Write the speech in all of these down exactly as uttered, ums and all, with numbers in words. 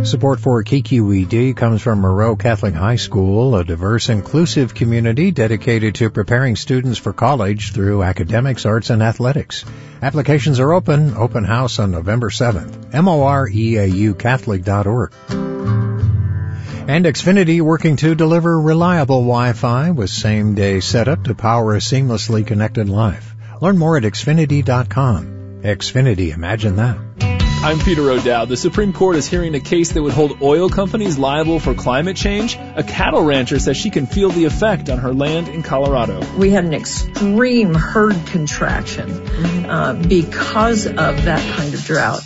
Support for K Q E D comes from Moreau Catholic High School, a diverse, inclusive community dedicated to preparing students for college through academics, arts, and athletics. Applications are open. Open house on November seventh. M O R E A U Catholic dot org. And Xfinity working to deliver reliable Wi-Fi with same-day setup to power a seamlessly connected life. Learn more at Xfinity dot com. Xfinity, imagine that. I'm Peter O'Dowd. The Supreme Court is hearing a case that would hold oil companies liable for climate change. A cattle rancher says she can feel the effect on her land in Colorado. We had an extreme herd contraction uh, because of that kind of drought.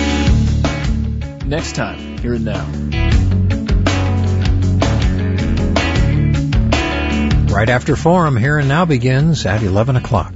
Next time, here and now. Right after Forum, Here and Now begins at eleven o'clock.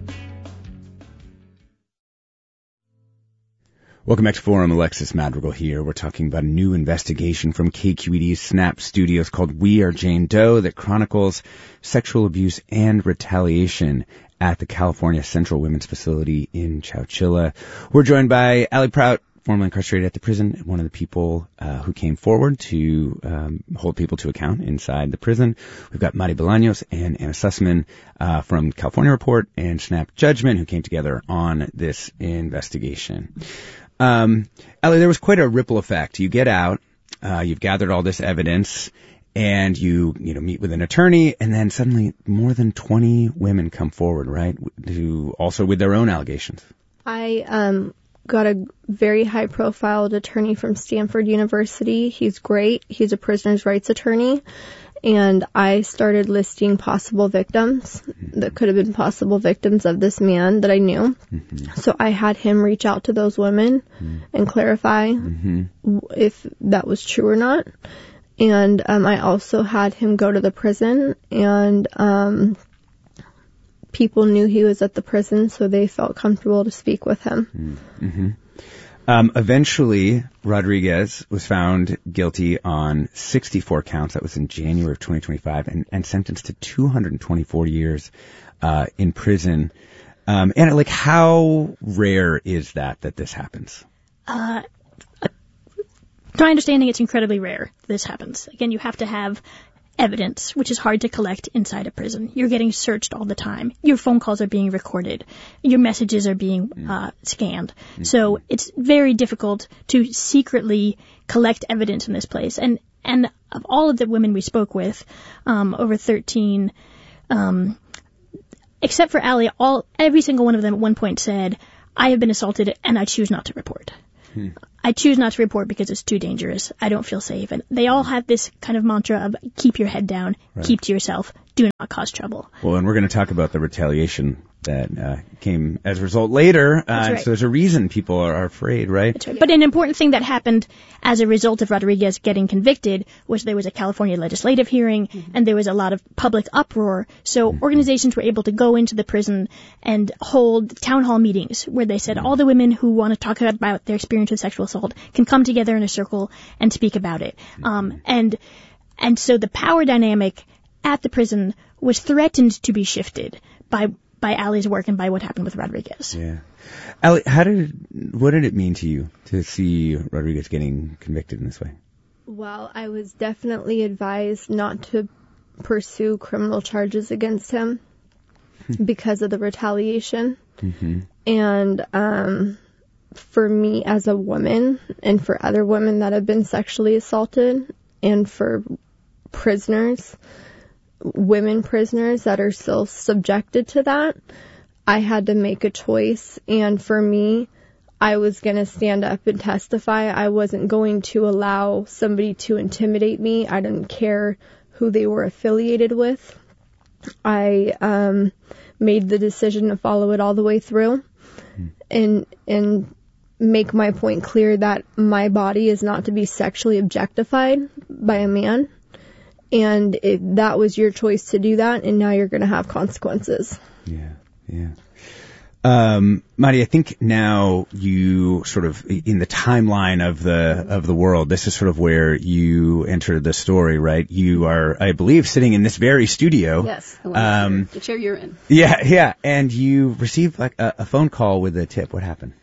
Welcome back to Forum. Alexis Madrigal here. We're talking about a new investigation from K Q E D's Snap Studios called We Are Jane Doe that chronicles sexual abuse and retaliation at the California Central Women's Facility in Chowchilla. We're joined by Allie Prout, formerly incarcerated at the prison, one of the people uh, who came forward to um, hold people to account inside the prison. We've got Mari Bolaños and Anna Sussman uh, from California Report and Snap Judgment, who came together on this investigation. Um, Allie, there was quite a ripple effect. You get out, uh, you've gathered all this evidence, and you, you know, meet with an attorney, and then suddenly more than twenty women come forward, right, who also with their own allegations. I um got a very high-profile attorney from Stanford University. He's great. He's a prisoner's rights attorney. And I started listing possible victims mm-hmm. that could have been possible victims of this man that I knew. Mm-hmm. So I had him reach out to those women mm-hmm. and clarify mm-hmm. if that was true or not. And um, I also had him go to the prison, and um, people knew he was at the prison, so they felt comfortable to speak with him. Mm-hmm. Um, eventually, Rodriguez was found guilty on sixty-four counts. That was in January of twenty twenty-five, and, and sentenced to two hundred twenty-four years uh, in prison. Um, and like, how rare is that that this happens? Uh, to my understanding, it's incredibly rare that this happens. Again, you have to have evidence, which is hard to collect inside a prison. You're getting searched all the time. Your phone calls are being recorded. Your messages are being uh, scanned. Mm-hmm. So it's very difficult to secretly collect evidence in this place. And and of all of the women we spoke with, um, over thirteen, um, except for Allie, all every single one of them at one point said, "I have been assaulted and I choose not to report." Hmm. I choose not to report because it's too dangerous. I don't feel safe. And they all have this kind of mantra of keep your head down, right. Keep to yourself, do not cause trouble. Well, and we're going to talk about the retaliation that uh, came as a result later. Uh, right. So there's a reason people are, are afraid, right? That's right. But an important thing that happened as a result of Rodriguez getting convicted was there was a California legislative hearing, mm-hmm. and there was a lot of public uproar. So mm-hmm. organizations were able to go into the prison and hold town hall meetings where they said mm-hmm. all the women who want to talk about their experience with sexual assault can come together in a circle and speak about it. Mm-hmm. Um, and and so the power dynamic at the prison was threatened to be shifted by by Allie's work and by what happened with Rodriguez. Yeah. Allie, how did, what did it mean to you to see Rodriguez getting convicted in this way? Well, I was definitely advised not to pursue criminal charges against him because of the retaliation. Mm-hmm. And, um, for me as a woman and for other women that have been sexually assaulted and for prisoners, women prisoners that are still subjected to that, I had to make a choice. And for me, I was going to stand up and testify. I wasn't going to allow somebody to intimidate me. I didn't care who they were affiliated with. I um, made the decision to follow it all the way through and and make my point clear that my body is not to be sexually objectified by a man. And it, that was your choice to do that, and now you're going to have consequences. Yeah, yeah. Um, Mari, I think now you sort of, in the timeline of the of the world, this is sort of where you enter the story, right? You are, I believe, sitting in this very studio. Yes, the, one um, the chair you're in. Yeah, yeah. And you received like a, a phone call with a tip. What happened?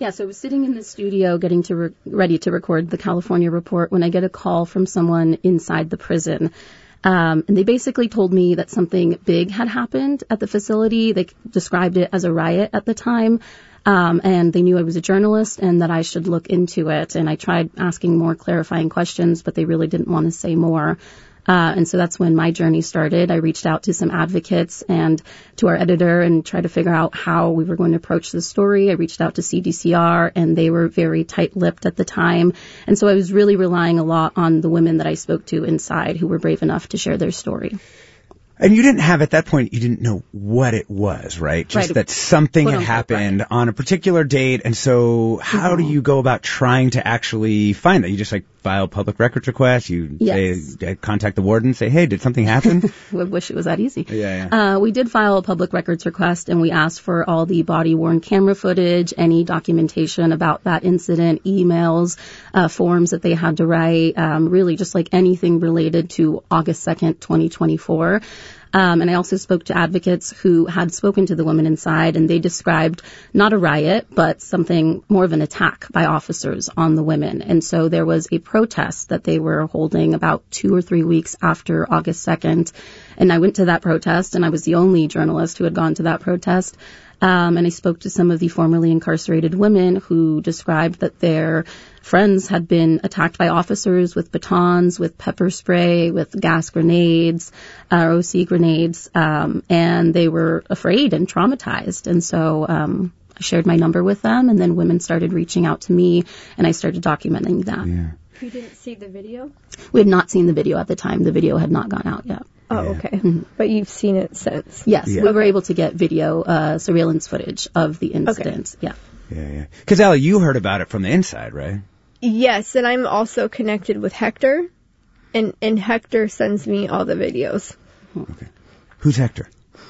Yeah, so I was sitting in the studio getting to re- ready to record the California report when I get a call from someone inside the prison. Um, and they basically told me that something big had happened at the facility. They described it as a riot at the time. Um, and they knew I was a journalist and that I should look into it. And I tried asking more clarifying questions, but they really didn't want to say more. Uh, and so that's when my journey started. I reached out to some advocates and to our editor and tried to figure out how we were going to approach the story. I reached out to C D C R, and they were very tight-lipped at the time. And so I was really relying a lot on the women that I spoke to inside who were brave enough to share their story. And you didn't have, at that point, you didn't know what it was, right? Just right. that something Quote had unquote, happened right. on a particular date. And so how Mm-hmm. do you go about trying to actually find that? You just like file public records requests. You Yes. say, contact the warden, say, hey, did something happen? I wish it was that easy. Yeah, yeah. Uh, we did file a public records request, and we asked for all the body-worn camera footage, any documentation about that incident, emails, uh, forms that they had to write, um, really just like anything related to August second, twenty twenty-four. Um, and I also spoke to advocates who had spoken to the women inside, and they described not a riot, but something more of an attack by officers on the women. And so there was a protest that they were holding about two or three weeks after August second. And I went to that protest, and I was the only journalist who had gone to that protest. Um, and I spoke to some of the formerly incarcerated women who described that their friends had been attacked by officers with batons, with pepper spray, with gas grenades, uh, O C grenades, um, and they were afraid and traumatized. And so um, I shared my number with them, and then women started reaching out to me, and I started documenting that. Yeah. You didn't see the video? We had not seen the video at the time. The video had not gone out yet. Oh, Yeah. okay. Mm-hmm. But you've seen it since? Yes, Yeah. we were able to get video uh, surveillance footage of the incident. Yeah. Yeah, yeah. Because, Allie, you heard about it from the inside, right? Yes, and I'm also connected with Hector, and, and Hector sends me all the videos. Okay. Who's Hector?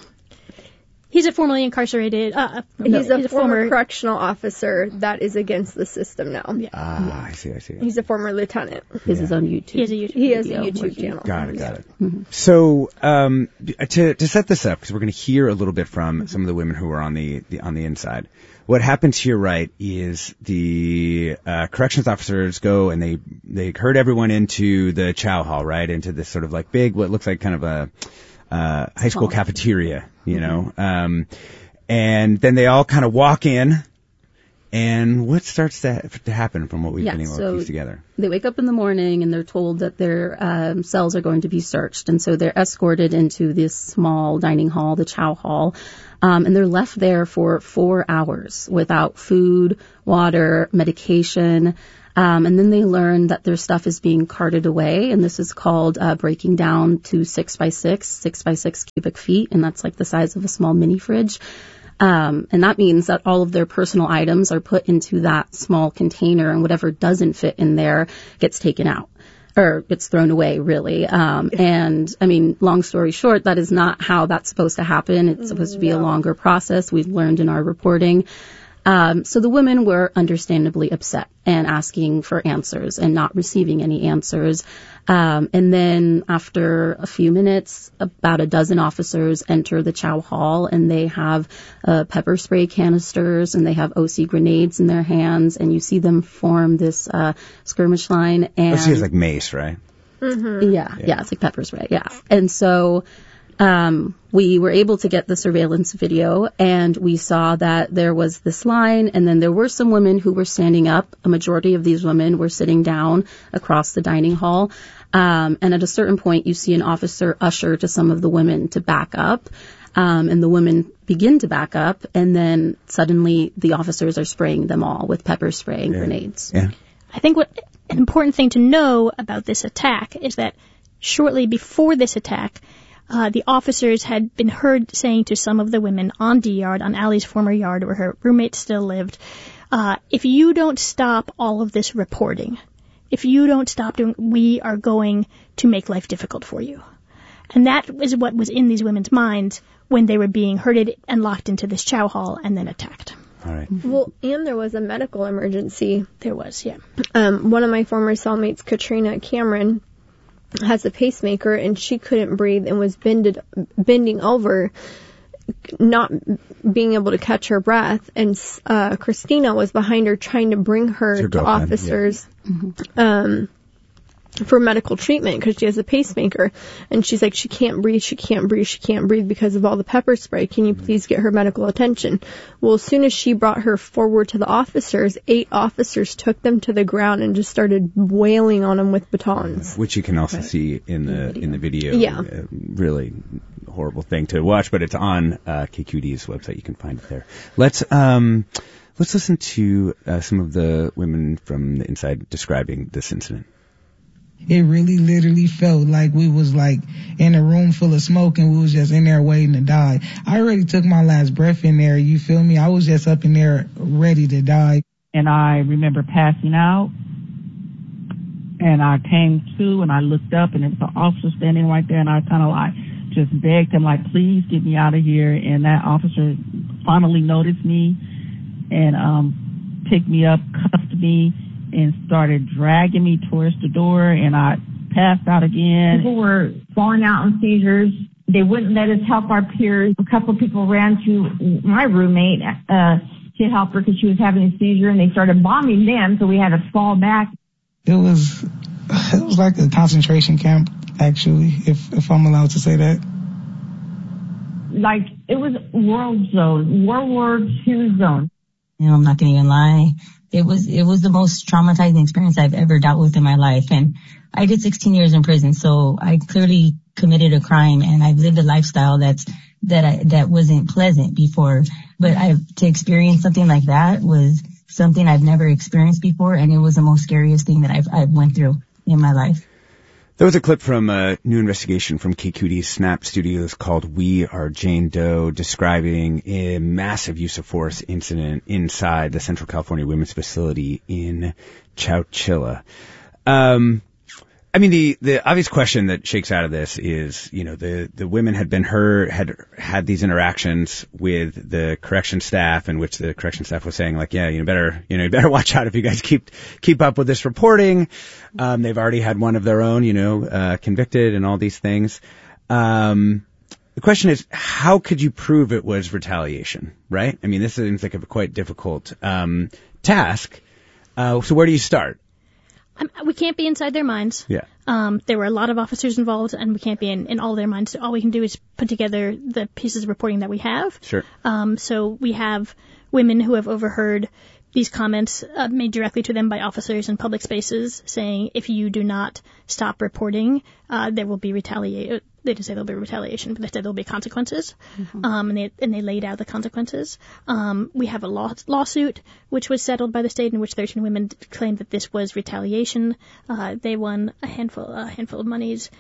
He's a formerly incarcerated. Uh, no, He's a former correctional officer that is against the system now. Yeah. Ah, I see, I see. He's a former lieutenant. He has his own YouTube. He has a YouTube. He has a video YouTube working. channel. Got it, got it. So, um, to to set this up, because we're going to hear a little bit from some of the women who are on the, the on the inside. What happens here, right, is the uh, corrections officers go and they they herd everyone into the chow hall, right, into this sort of like big, what looks like kind of a uh, high school cafeteria, you know, um, and then they all kind of walk in. And what starts to, to happen from what we've Yeah, been able so to piece together? They wake up in the morning and they're told that their um, cells are going to be searched. And so they're escorted into this small dining hall, the chow hall. Um, and they're left there for four hours without food, water, medication. Um, and then they learn that their stuff is being carted away. And this is called uh, breaking down to six by six, six by six cubic feet. And that's like the size of a small mini fridge. Um, and that means that all of their personal items are put into that small container, and whatever doesn't fit in there gets taken out or gets thrown away, really. Um, and I mean, long story short, that is not how that's supposed to happen. It's supposed to be a longer process. We've learned in our reporting. Um, so the women were understandably upset and asking for answers and not receiving any answers. Um, and then after a few minutes, about a dozen officers enter the chow hall, and they have uh, pepper spray canisters and they have O C grenades in their hands, and you see them form this uh, skirmish line. And Oh, she has like mace, right? Mm-hmm. Yeah, yeah, yeah, it's like pepper spray, yeah. And so um, we were able to get the surveillance video, and we saw that there was this line, and then there were some women who were standing up. A majority of these women were sitting down across the dining hall. Um, and at a certain point, you see an officer usher to some of the women to back up. Um, and the women begin to back up, and then suddenly the officers are spraying them all with pepper spray and Yeah. grenades. Yeah. I think what an important thing to know about this attack is that shortly before this attack, uh, the officers had been heard saying to some of the women on D Yard, on Allie's former yard where her roommate still lived, uh, if you don't stop all of this reporting, if you don't stop doing, we are going to make life difficult for you. And that is what was in these women's minds when they were being herded and locked into this chow hall and then attacked. All right. Well, and there was a medical emergency. There was, yeah. Um, one of my former cellmates, Katrina Cameron, has a pacemaker, and she couldn't breathe and was bended, bending over not being able to catch her breath, and uh, Christina was behind her trying to bring her to officers yeah. mm-hmm. um, for medical treatment because she has a pacemaker. And she's like, she can't breathe, she can't breathe, she can't breathe because of all the pepper spray. Can you please get her medical attention? Well, as soon as she brought her forward to the officers, eight officers took them to the ground and just started wailing on them with batons. Which you can also right. see in the, in the in the video. Yeah. Uh, really horrible thing to watch, but it's on uh, K Q D's website. You can find it there. Let's um let's listen to uh, some of the women from the inside describing this incident. It really literally felt like we was like in a room full of smoke and we was just in there waiting to die. I already took my last breath in there, you feel me? I was just up in there ready to die. And I remember passing out and I came to and I looked up and there was an officer standing right there and I kind of like just begged him like, please get me out of here. And that officer finally noticed me and um picked me up, cuffed me, and started dragging me towards the door, and I passed out again. People were falling out in seizures. They wouldn't let us help our peers. A couple of people ran to my roommate uh, to help her because she was having a seizure, and they started bombing them, so we had to fall back. It was it was like a concentration camp, actually, if if I'm allowed to say that. Like, it was world zone, World War Two zone. You know, I'm not going to even lie. It was, it was the most traumatizing experience I've ever dealt with in my life. And I did sixteen years in prison, so I clearly committed a crime and I've lived a lifestyle that's, that I, that wasn't pleasant before. But I, to experience something like that was something I've never experienced before, and it was the most scariest thing that I've, I've went through in my life. There was a clip from a new investigation from K Q D's Snap Studios called We Are Jane Doe, describing a massive use of force incident inside the Central California Women's Facility in Chowchilla. Um, I mean, the, the obvious question that shakes out of this is, you know, the, the women had been heard, had had these interactions with the correction staff, in which the correction staff was saying, like, yeah, you better, you know, you better watch out if you guys keep, keep up with this reporting. Um, they've already had one of their own, you know, uh, convicted and all these things. Um, the question is, how could you prove it was retaliation, right? I mean, this seems like a quite difficult, um, task. Uh, so where do you start? Um, we can't be inside their minds. Yeah. Um, there were a lot of officers involved, and we can't be in, in all their minds. All we can do is put together the pieces of reporting that we have. Sure. Um, so we have women who have overheard these comments uh, made directly to them by officers in public spaces saying, if you do not stop reporting, uh, there will be retaliation. They didn't say there'll be retaliation, but they said there'll be consequences. Mm-hmm. Um, and they and they laid out the consequences. Um, we have a law, lawsuit which was settled by the state in which thirteen women claimed that this was retaliation. Uh, they won a handful a handful of monies.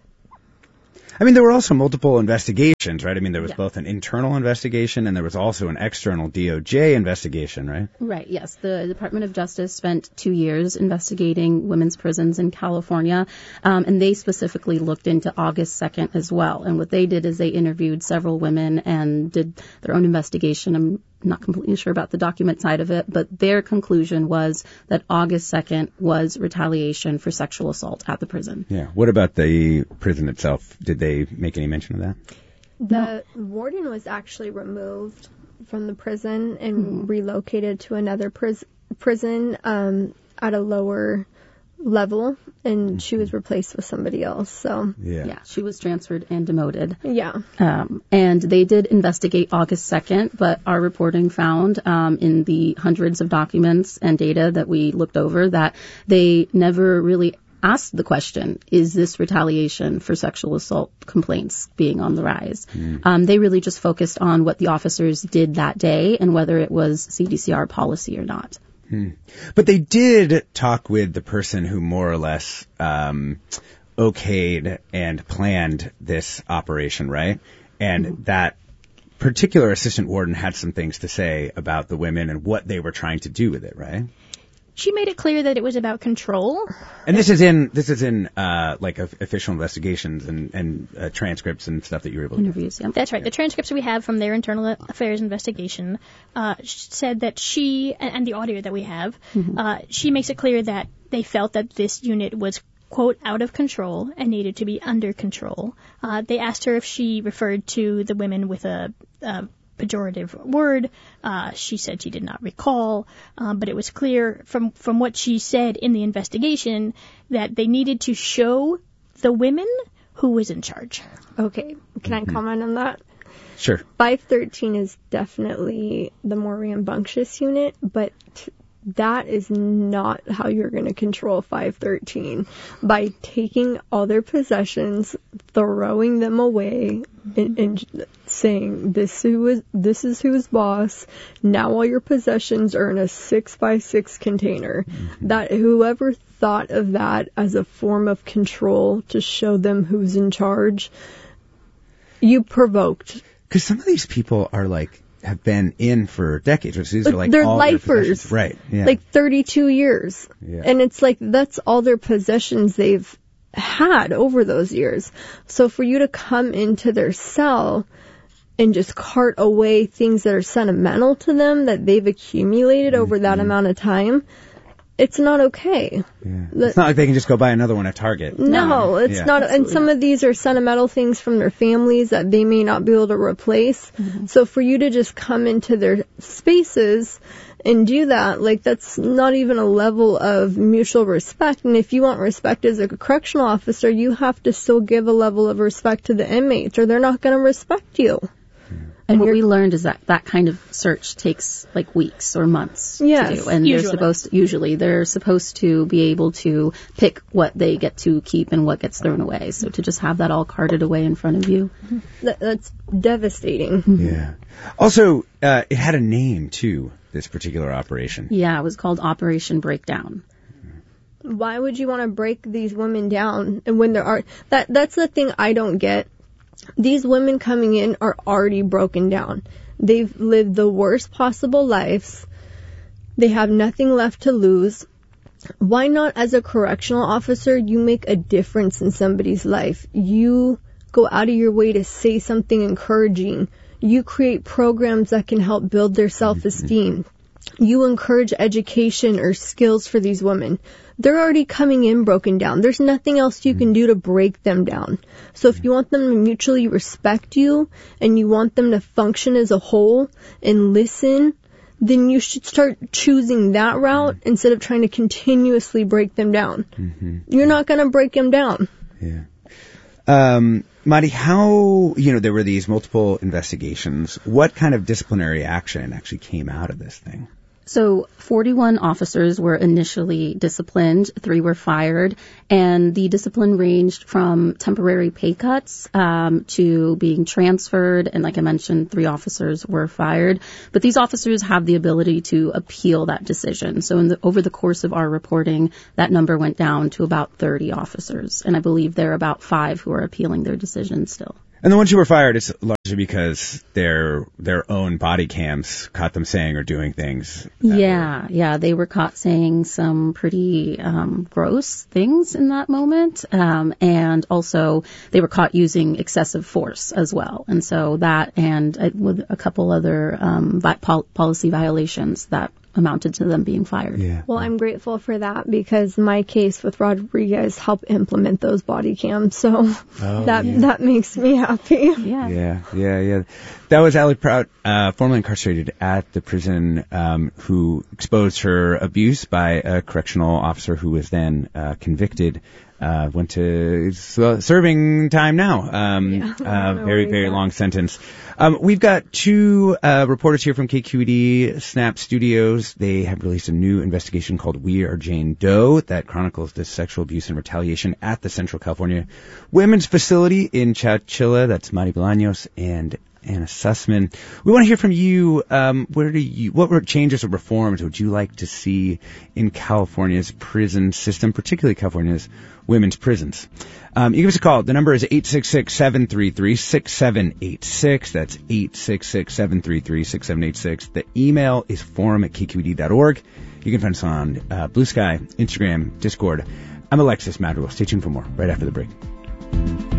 I mean, there were also multiple investigations, right? I mean, there was yeah. both an internal investigation and there was also an external D O J investigation, right? Right, yes. The Department of Justice spent two years investigating women's prisons in California, um, and they specifically looked into August second as well. And what they did is they interviewed several women and did their own investigation. I'm not completely sure about the document side of it, but their conclusion was that August second was retaliation for sexual assault at the prison. Yeah. What about the prison itself? Did they make any mention of that? The warden was actually removed from the prison and mm-hmm. relocated to another pris- prison um, at a lower level, and mm-hmm. she was replaced with somebody else. So yeah, yeah she was transferred and demoted. Yeah. Um, and they did investigate August second, but our reporting found um, in the hundreds of documents and data that we looked over that they never really asked the question, is this retaliation for sexual assault complaints being on the rise? Mm. Um, they really just focused on what the officers did that day and whether it was C D C R policy or not. Hmm. But they did talk with the person who more or less um, okayed and planned this operation, right? And mm-hmm. that particular assistant warden had some things to say about the women and what they were trying to do with it, right? She made it clear that it was about control. And this is in this is in uh, like uh, official investigations and and uh, transcripts and stuff that you were able to interviews. Yeah, that's right. The transcripts we have from their internal affairs investigation uh, said that she and, and the audio that we have, mm-hmm. uh, she makes it clear that they felt that this unit was, quote, out of control and needed to be under control. Uh, they asked her if she referred to the women with a a pejorative word. Uh, she said she did not recall, um, but it was clear from, from what she said in the investigation that they needed to show the women who was in charge. Okay, can I comment on that? Sure. five thirteen is definitely the more rambunctious unit, but t- that is not how you're going to control five thirteen. By taking all their possessions, throwing them away, and, and saying, this, who is, this is who's boss, now all your possessions are in a six by six container. Mm-hmm. That whoever thought of that as a form of control to show them who's in charge, you provoked. Because some of these people are like, have been in for decades. These are like they're all lifers. Their right. Yeah. Like thirty-two years. Yeah. And it's like, that's all their possessions they've had over those years. So for you to come into their cell and just cart away things that are sentimental to them that they've accumulated mm-hmm. over that amount of time, it's not okay. Yeah. The, it's not like they can just go buy another one at Target. No, it's yeah. not. And some of these are sentimental things from their families that they may not be able to replace. Mm-hmm. So for you to just come into their spaces and do that, like, that's not even a level of mutual respect. And if you want respect as a correctional officer, you have to still give a level of respect to the inmates, or they're not going to respect you. And what we learned is that that kind of search takes like weeks or months yes, to do. And usually. they're supposed to, usually they're supposed to be able to pick what they get to keep and what gets thrown away. So to just have that all carted away in front of you. That, that's devastating. Yeah. Also, uh, it had a name too, this particular operation. Yeah, it was called Operation Breakdown. Why would you want to break these women down? And when there are, that, that's the thing I don't get. These women coming in are already broken down. They've lived the worst possible lives. They have nothing left to lose. Why not, as a correctional officer, you make a difference in somebody's life? You go out of your way to say something encouraging. You create programs that can help build their self-esteem. You encourage education or skills for these women. They're already coming in broken down. There's nothing else you can do to break them down. So if you want them to mutually respect you and you want them to function as a whole and listen, then you should start choosing that route instead of trying to continuously break them down. Mm-hmm. You're not going to break them down. Yeah. Um, Madi, how, you know, there were these multiple investigations. What kind of disciplinary action actually came out of this thing? So forty-one officers were initially disciplined, three were fired, and the discipline ranged from temporary pay cuts um, to being transferred, and like I mentioned, three officers were fired. But these officers have the ability to appeal that decision. So in the, over the course of our reporting, that number went down to about thirty officers, and I believe there are about five who are appealing their decision still. And the ones who were fired, it's largely because their their own body cams caught them saying or doing things. Yeah, were... yeah, they were caught saying some pretty um, gross things in that moment, um, and also they were caught using excessive force as well. And so that, and uh, with a couple other um, vi- pol- policy violations that amounted to them being fired. Yeah. Well, I'm grateful for that because my case with Rodriguez helped implement those body cams, so oh, that yeah. that makes me happy. Yeah, yeah, yeah, yeah. That was Allie Prout, uh, formerly incarcerated at the prison, um, who exposed her abuse by a correctional officer who was then uh, convicted. Uh, went to uh, serving time now. Um, yeah, uh, very, very long sentence. Um, we've got two uh, reporters here from K Q E D Snap Studios. They have released a new investigation called We Are Jane Doe that chronicles the sexual abuse and retaliation at the Central California Women's Facility in Chowchilla. That's Madi Bolaños and Anna Sussman. We want to hear from you. Um, where do you, what were changes or reforms would you like to see in California's prison system, particularly California's women's prisons? Um, you give us a call. The number is eight six six, seven three three, six seven eight six. That's eight six six, seven three three, six seven eight six. The email is forum at k q e d dot org. You can find us on uh, Blue Sky, Instagram, Discord. I'm Alexis Madrigal. Stay tuned for more right after the break.